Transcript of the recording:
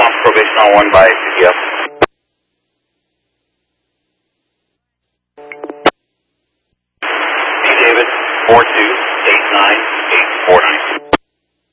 on probation on 1 by CDF. D. David, 4289849.